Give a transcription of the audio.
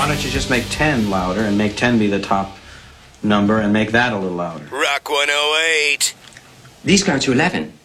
Why don't you just make 10 louder and make 10 be the top number and make that a little louder? Rock 108. These go to 11.